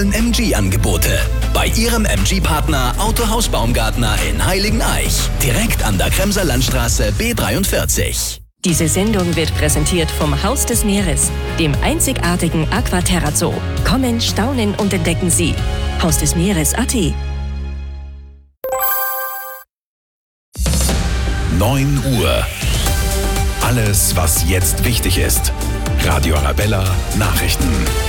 MG-Angebote bei Ihrem MG-Partner Autohaus Baumgartner in Heiligeneich. Direkt an der Kremser Landstraße B43. Diese Sendung wird präsentiert vom Haus des Meeres, dem einzigartigen Aquaterra Zoo. Kommen, staunen und entdecken Sie. Haus des Meeres.at. 9 Uhr. Alles, was jetzt wichtig ist. Radio Arabella Nachrichten.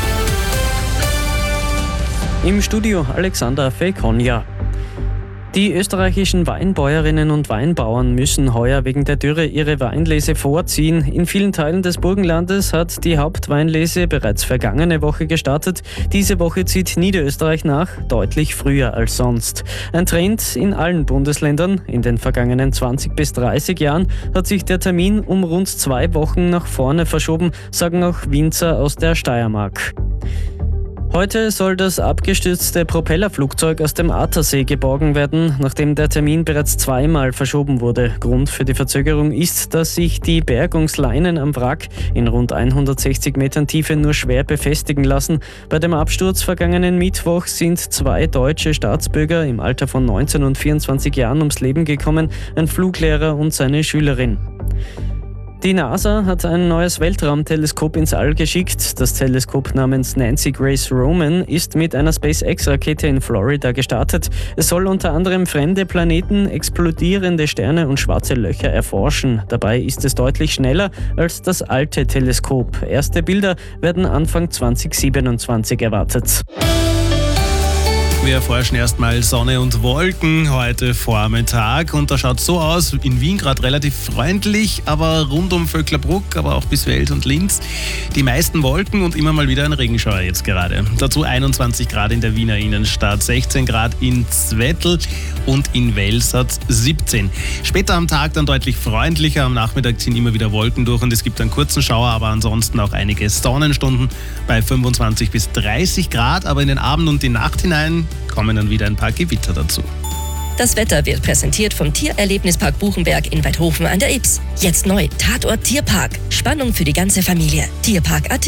Im Studio Alexander Felkonja. Die österreichischen Weinbäuerinnen und Weinbauern müssen heuer wegen der Dürre ihre Weinlese vorziehen. In vielen Teilen des Burgenlandes hat die Hauptweinlese bereits vergangene Woche gestartet. Diese Woche zieht Niederösterreich nach, deutlich früher als sonst. Ein Trend in allen Bundesländern. In den vergangenen 20 bis 30 Jahren hat sich der Termin um rund 2 Wochen nach vorne verschoben, sagen auch Winzer aus der Steiermark. Heute soll das abgestürzte Propellerflugzeug aus dem Attersee geborgen werden, nachdem der Termin bereits 2-mal verschoben wurde. Grund für die Verzögerung ist, dass sich die Bergungsleinen am Wrack in rund 160 Metern Tiefe nur schwer befestigen lassen. Bei dem Absturz vergangenen Mittwoch sind 2 deutsche Staatsbürger im Alter von 19 und 24 Jahren ums Leben gekommen, ein Fluglehrer und seine Schülerin. Die NASA hat ein neues Weltraumteleskop ins All geschickt. Das Teleskop namens Nancy Grace Roman ist mit einer SpaceX-Rakete in Florida gestartet. Es soll unter anderem fremde Planeten, explodierende Sterne und schwarze Löcher erforschen. Dabei ist es deutlich schneller als das alte Teleskop. Erste Bilder werden Anfang 2027 erwartet. Wir erforschen erstmal Sonne und Wolken heute Vormittag und da schaut so aus, in Wien gerade relativ freundlich, aber rund um Vöcklerbruck, aber auch bis Wels und Linz die meisten Wolken und immer mal wieder ein Regenschauer jetzt gerade. Dazu 21 Grad in der Wiener Innenstadt, 16 Grad in Zwettl und in Wels hat 17. Später am Tag dann deutlich freundlicher, am Nachmittag ziehen immer wieder Wolken durch und es gibt einen kurzen Schauer, aber ansonsten auch einige Sonnenstunden bei 25 bis 30 Grad, aber in den Abend und die Nacht hinein kommen dann wieder ein paar Gewitter dazu. Das Wetter wird präsentiert vom Tiererlebnispark Buchenberg in Weidhofen an der Ybbs. Jetzt neu, Tatort Tierpark. Spannung für die ganze Familie. Tierpark.at.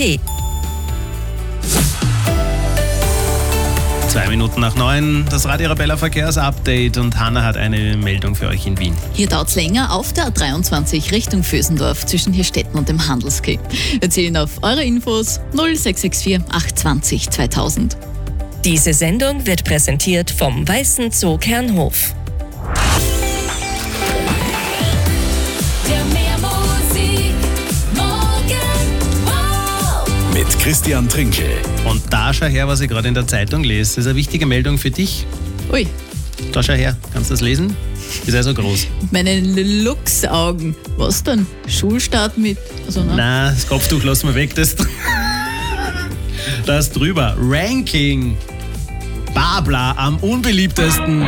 2 Minuten nach 9, das Radio Arabella Verkehrsupdate und Hanna hat eine Meldung für euch in Wien. Hier dauert es länger auf der A23 Richtung Vösendorf zwischen Hirstetten und dem Handelskrieg. Wir zählen auf eure Infos 0664 820 2000. Diese Sendung wird präsentiert vom Weißen Zoo Kernhof. Mit Christian Trinkel. Und da schau her, was ich gerade in der Zeitung lese. Das ist eine wichtige Meldung für dich. Ui, Da schau her, kannst du das lesen? Ist also groß. meine Luchsaugen. Was denn? Schulstart mit... Also, ne? Na, das Kopftuch lassen wir weg. Das drüber. Ranking. Babler am unbeliebtesten.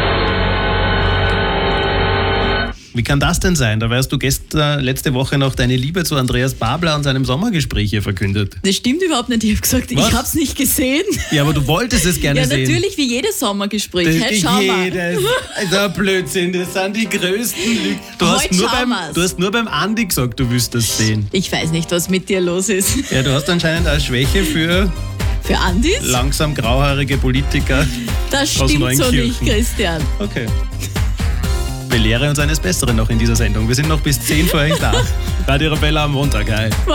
Wie kann das denn sein? Da wärst du letzte Woche noch deine Liebe zu Andreas Babler und seinem Sommergespräch hier verkündet. Das stimmt überhaupt nicht. Ich habe gesagt, Was? ich habe es nicht gesehen. Ja, aber du wolltest es gerne Ja, sehen. natürlich, wie jedes Sommergespräch. Heute schauen wir. Der Blödsinn, das sind die größten Lügen. Du hast nur beim Andi gesagt, du willst das sehen. Ich weiß nicht, was mit dir los ist. Ja, du hast anscheinend eine Schwäche für Für Andis? langsam grauhaarige Politiker. Das aus stimmt so Neunkirchen. nicht, Christian. Okay. Belehre uns eines Besseren noch in dieser Sendung. Wir sind noch bis 10 vor euch da. Radio Arabella am Montag. Hi.